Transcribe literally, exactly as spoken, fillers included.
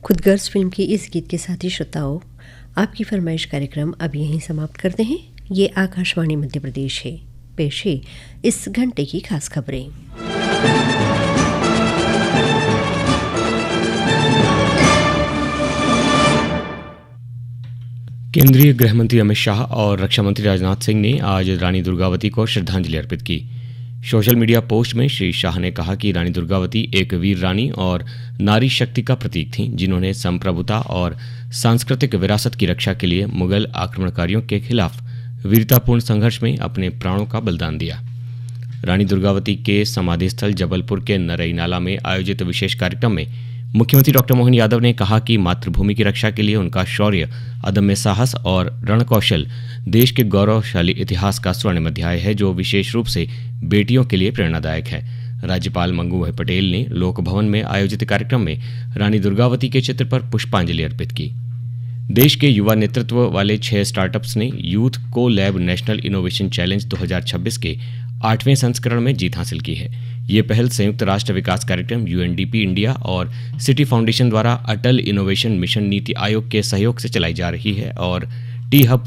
खुदगर्ज film की इस गीत के साथ ही श्रोताओं, आपकी फरमाइश कार्यक्रम अब यहीं समाप्त करते हैं। ये आकाशवाणी मध्य प्रदेश है। पेश है इस घंटे की खास खबरें। केंद्रीय गृह मंत्री अमित शाह और रक्षा मंत्री राजनाथ सिंह ने आज रानी दुर्गावती को श्रद्धांजलि अर्पित की। सोशल मीडिया पोस्ट में श्री शाह ने कहा कि रानी दुर्गावती एक वीर रानी और नारी शक्ति का प्रतीक थीं, जिन्होंने संप्रभुता और सांस्कृतिक विरासत की रक्षा के लिए मुगल आक्रमणकारियों के खिलाफ वीरतापूर्ण संघर्ष में अपने प्राणों का बलिदान दिया। रानी दुर्गावती के समाधि स्थल जबलपुर के नरई नाला में आयोजित विशेष कार्यक्रम में मुख्यमंत्री डॉक्टर मोहन यादव ने कहा कि मातृभूमि की रक्षा के लिए उनका शौर्य, अदम्य साहस और रणकौशल देश के गौरवशाली इतिहास का स्वर्णिम अध्याय है, जो विशेष रूप से बेटियों के लिए प्रेरणादायक है। राज्यपाल मंगू भाई पटेल ने लोक भवन में आयोजित कार्यक्रम में रानी दुर्गावती के चित्र पर पुष्पांजलि अर्पित की। देश के युवा नेतृत्व वाले छह स्टार्टअप्स ने यूथ को लैब नेशनल इनोवेशन चैलेंज दो हज़ार छब्बीस के आठवें संस्करण में जीत हासिल की है। ये पहल संयुक्त राष्ट्र विकास कार्यक्रम यूएनडीपी इंडिया और सिटी फाउंडेशन द्वारा अटल इनोवेशन मिशन नीति आयोग के सहयोग से चलाई जा रही है और टी हब